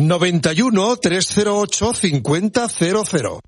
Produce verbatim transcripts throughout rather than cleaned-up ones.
noventa y uno, trescientos ocho, cincuenta cero cero.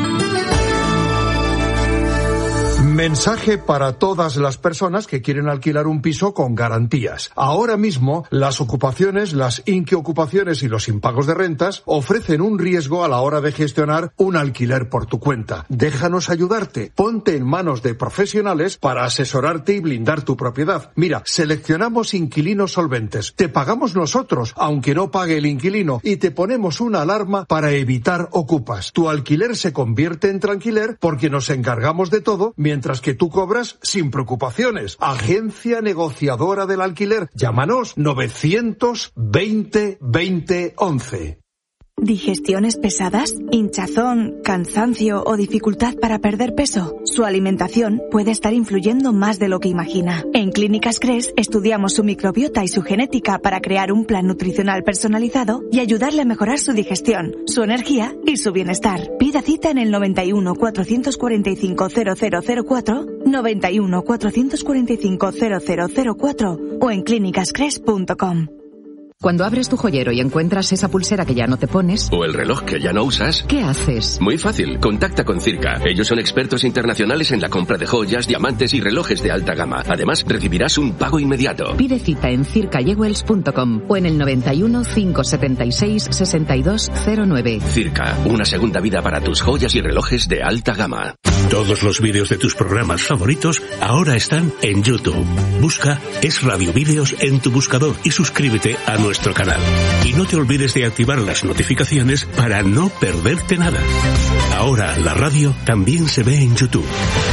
Mensaje para todas las personas que quieren alquilar un piso con garantías. Ahora mismo, las ocupaciones, las inquiocupaciones y los impagos de rentas ofrecen un riesgo a la hora de gestionar un alquiler por tu cuenta. Déjanos ayudarte. Ponte en manos de profesionales para asesorarte y blindar tu propiedad. Mira, seleccionamos inquilinos solventes. Te pagamos nosotros, aunque no pague el inquilino, y te ponemos una alarma para evitar ocupas. Tu alquiler se convierte en tranquiler porque nos encargamos de todo, mientras Mientras que tú cobras sin preocupaciones. Agencia negociadora del alquiler. Llámanos novecientos veinte veinte once. ¿Digestiones pesadas? ¿Hinchazón, cansancio o dificultad para perder peso? Su alimentación puede estar influyendo más de lo que imagina. En Clínicas Cres estudiamos su microbiota y su genética para crear un plan nutricional personalizado y ayudarle a mejorar su digestión, su energía y su bienestar. Pida cita en el noventa y uno, cuatrocientos cuarenta y cinco, cero cero cero cuatro, noventa y uno, cuatrocientos cuarenta y cinco, cero cero cero cuatro o en clínicas cres punto com. Cuando abres tu joyero y encuentras esa pulsera que ya no te pones... o el reloj que ya no usas... ¿qué haces? Muy fácil, contacta con Circa. Ellos son expertos internacionales en la compra de joyas, diamantes y relojes de alta gama. Además, recibirás un pago inmediato. Pide cita en circa jewels punto com o en el noventa y uno, cinco setenta y seis, sesenta y dos cero nueve. Circa, una segunda vida para tus joyas y relojes de alta gama. Todos los vídeos de tus programas favoritos ahora están en YouTube. Busca Es Radio Vídeos en tu buscador y suscríbete a nuestro canal. Y no te olvides de activar las notificaciones para no perderte nada. Ahora la radio también se ve en YouTube.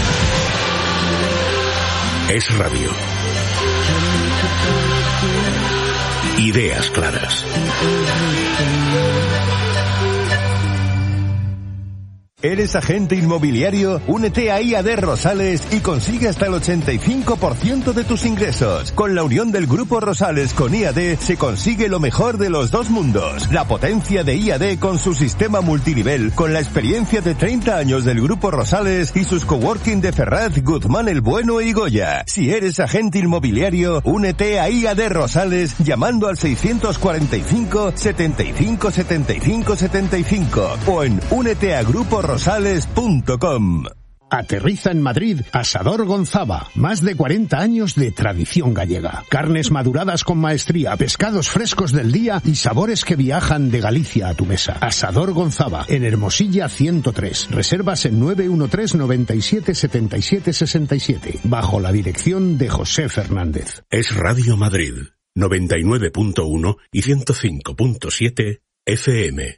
Es Radio. Ideas claras. ¿Eres agente inmobiliario? Únete a I A D Rosales y consigue hasta el ochenta y cinco por ciento de tus ingresos. Con la unión del Grupo Rosales con I A D se consigue lo mejor de los dos mundos. La potencia de I A D con su sistema multinivel, con la experiencia de treinta años del Grupo Rosales y sus coworking de Ferraz, Guzmán el Bueno y Goya. Si eres agente inmobiliario, únete a I A D Rosales llamando al seiscientos cuarenta y cinco, setenta y cinco, setenta y cinco, setenta y cinco o en únete a Grupo Rosales punto com. Aterriza en Madrid Asador Gonzava. Más de cuarenta años de tradición gallega. Carnes maduradas con maestría, pescados frescos del día y sabores que viajan de Galicia a tu mesa. Asador Gonzava, en Hermosilla ciento tres. Reservas en nueve uno tres, noventa y siete, setenta y siete, sesenta y siete. Bajo la dirección de José Fernández. Es Radio Madrid, noventa y nueve punto uno y ciento cinco punto siete F M.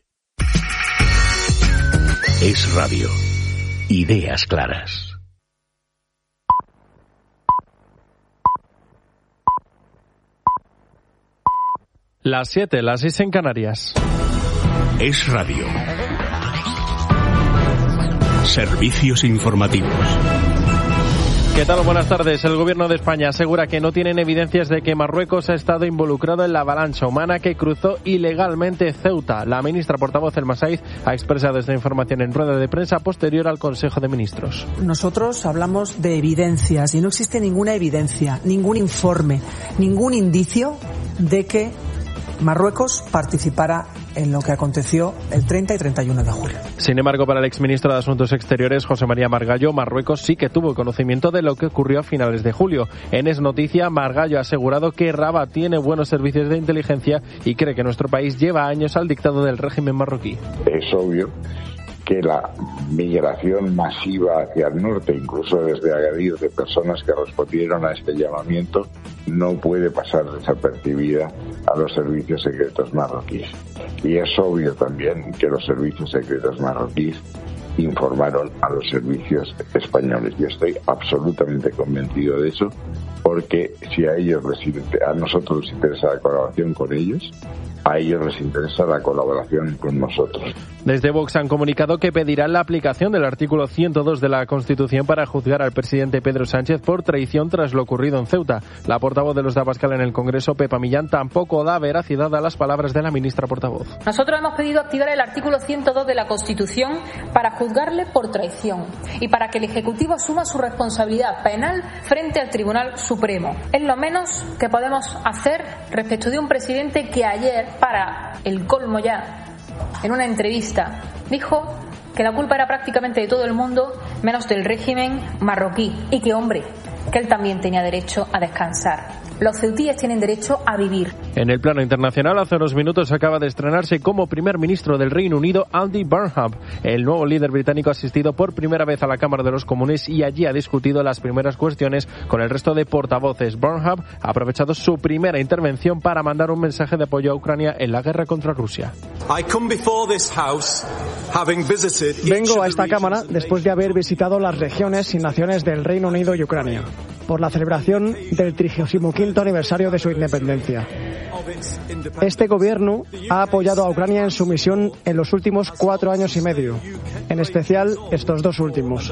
Es Radio. Ideas claras. Las siete, las seis en Canarias. Es Radio. Servicios informativos. ¿Qué tal? Buenas tardes. El Gobierno de España asegura que no tienen evidencias de que Marruecos ha estado involucrado en la avalancha humana que cruzó ilegalmente Ceuta. La ministra portavoz El Masaiz ha expresado esta información en rueda de prensa posterior al Consejo de Ministros. Nosotros hablamos de evidencias y no existe ninguna evidencia, ningún informe, ningún indicio de que Marruecos participara en lo que aconteció el treinta y treinta y uno de julio. Sin embargo, para el exministro de Asuntos Exteriores, José María Margallo, Marruecos sí que tuvo conocimiento de lo que ocurrió a finales de julio. En Es Noticia, Margallo ha asegurado que Rabat tiene buenos servicios de inteligencia y cree que nuestro país lleva años al dictado del régimen marroquí. Es obvio que la migración masiva hacia el norte, incluso desde Agadir, de personas que respondieron a este llamamiento, no puede pasar desapercibida a los servicios secretos marroquíes. Y es obvio también que los servicios secretos marroquíes informaron a los servicios españoles. Yo estoy absolutamente convencido de eso, porque si a ellos les, a nosotros les interesa la colaboración con ellos, a ellos les interesa la colaboración con nosotros. Desde Vox han comunicado que pedirán la aplicación del artículo ciento dos de la Constitución para juzgar al presidente Pedro Sánchez por traición tras lo ocurrido en Ceuta. La portavoz de los de Abascal en el Congreso, Pepa Millán, tampoco da veracidad a las palabras de la ministra portavoz. Nosotros hemos pedido activar el artículo ciento dos de la Constitución para juzgarle por traición y para que el Ejecutivo asuma su responsabilidad penal frente al Tribunal Supremo. supremo. Es lo menos que podemos hacer respecto de un presidente que ayer, para el colmo ya, en una entrevista, dijo que la culpa era prácticamente de todo el mundo menos del régimen marroquí y que, hombre, que él también tenía derecho a descansar. Los ceutíes tienen derecho a vivir. En el plano internacional, hace unos minutos acaba de estrenarse como primer ministro del Reino Unido Andy Burnham. El nuevo líder británico ha asistido por primera vez a la Cámara de los Comunes y allí ha discutido las primeras cuestiones con el resto de portavoces. Burnham ha aprovechado su primera intervención para mandar un mensaje de apoyo a Ucrania en la guerra contra Rusia. Vengo a esta Cámara después de haber visitado las regiones y naciones del Reino Unido y Ucrania por la celebración del trigésimo quinto aniversario de su independencia. Este gobierno ha apoyado a Ucrania en su misión en los últimos cuatro años y medio, en especial estos dos últimos.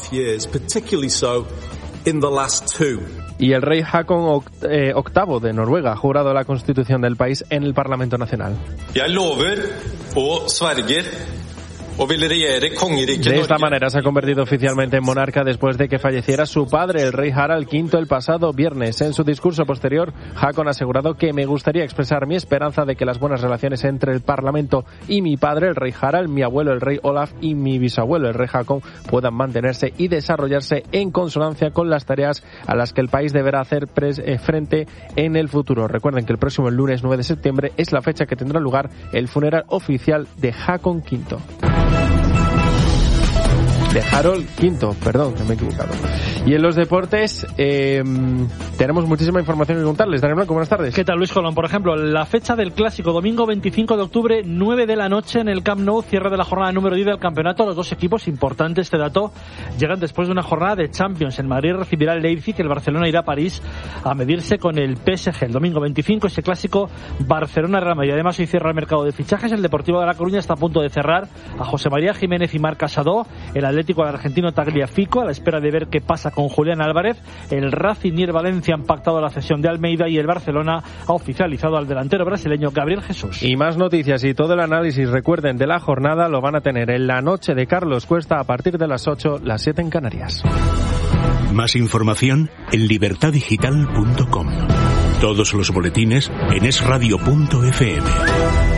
Y el rey Haakon eh, octavo de Noruega ha jurado la constitución del país en el Parlamento Nacional. De esta manera se ha convertido oficialmente en monarca después de que falleciera su padre, el rey Harald quinto, el pasado viernes. En su discurso posterior, Haakon ha asegurado que me gustaría expresar mi esperanza de que las buenas relaciones entre el Parlamento y mi padre, el rey Harald, mi abuelo, el rey Olaf, y mi bisabuelo, el rey Haakon, puedan mantenerse y desarrollarse en consonancia con las tareas a las que el país deberá hacer pres- eh, frente en el futuro. Recuerden que el próximo lunes nueve de septiembre es la fecha que tendrá lugar el funeral oficial de Haakon quinto. De Harold quinto, perdón, que me he equivocado. Y en los deportes eh, tenemos muchísima información que contarles. Daniel Blanco, buenas tardes. ¿Qué tal, Luis Colón? Por ejemplo, la fecha del clásico, domingo veinticinco de octubre, nueve de la noche en el Camp Nou, cierre de la jornada número diez del campeonato. Los dos equipos, importante este dato, llegan después de una jornada de Champions. El Madrid recibirá el Leipzig, el Barcelona irá a París a medirse con el P S G. El domingo veinticinco, ese clásico Barcelona-Real Madrid. Además, hoy cierra el mercado de fichajes. El Deportivo de La Coruña está a punto de cerrar a José María Jiménez y Marc Casado. El Atlético al argentino Tagliafico, a la espera de ver qué pasa con Julián Álvarez. El Racing y el Valencia han pactado la cesión de Almeida y el Barcelona ha oficializado al delantero brasileño Gabriel Jesús. Y más noticias y todo el análisis, recuerden, de la jornada lo van a tener en la noche de Carlos Cuesta a partir de las ocho, las siete en Canarias. Más información en libertad digital punto com. Todos los boletines en es radio punto efe eme.